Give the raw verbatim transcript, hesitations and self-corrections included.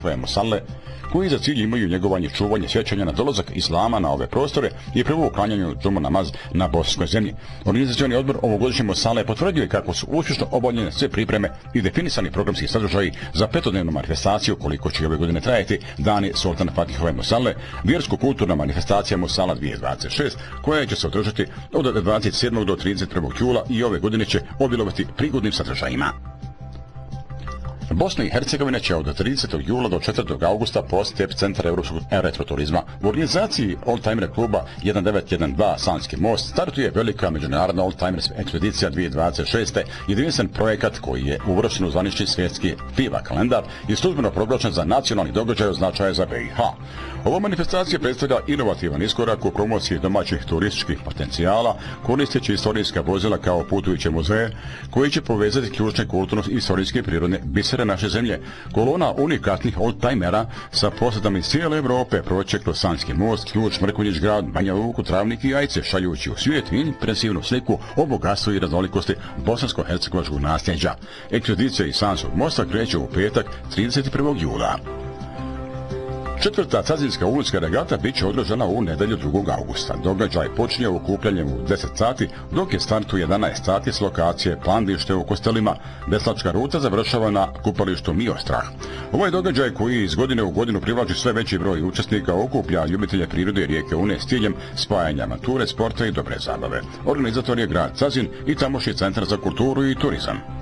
Musale, koji za cilj imaju njegovanje čuvanje sjećanja na dolazak islama na ove prostore i prvo uklanjanju džumu namaz na bosanskoj zemlji. Organizacioni odbor ovogodišnje Musale potvrđuje kako su uspješno obavljene sve pripreme i definisani programski sadržaji za petodnevnu manifestaciju koliko će ove godine trajati Dani Sultana Fatihove Musale, vjersko-kulturna manifestacija Musala dvije tisuće dvadeset šest, koja će se održati od dvadeset sedmog do trideset prvog jula i ove godine će obilovati prigodnim sadržajima. Bosna i Hercegovina će od tridesetog jula do četvrtog augusta postati epicentar europskog retroturizma. U organizaciji Oldtimer kluba jedan devet jedan dva Sanski most startuje velika međunarodna Oldtimer ekspedicija dvije tisuće dvadeset šeste, jedinstven projekat koji je uvršten u zvanični svjetski FIBA kalendar i službeno proglašen za nacionalni događaj od značaja za B i H. Ova manifestacija predstavlja inovativan iskorak u promociji domaćih turističkih potencijala, koristeći istorijska vozila kao putujuće muzeje, koji će povezati ključne kulturno i istorijske i prirodne bisere naše zemlje. Kolona unikatnih oldtimera sa posjetama iz cijele Evrope proće kroz Sanski most, Ključ, Mrkonjić grad, Banja Luku, Travnik i Ajce, šaljući u svijet impresivnu sliku o bogatstvu i raznolikosti bosansko-hercegovačkog nasljeđa. Ekspedicija iz Sanskog mosta kreće u petak trideset prvog jula. Četvrta Cazinska ulujska regata bit će održana u nedjelju drugog augusta. Događaj počinje okupljanjem u deset sati, dok je start u jedanaest sati s lokacije Plandište u Kostelima. Veslačka ruta završava na kupalištu Miostrah. Ovaj događaj koji iz godine u godinu privlači sve veći broj učesnika okuplja ljubitelje prirode i rijeke Une s ciljem spajanja mature, sporta i dobre zabave. Organizator je grad Cazin i tamošnji centar za kulturu i turizam.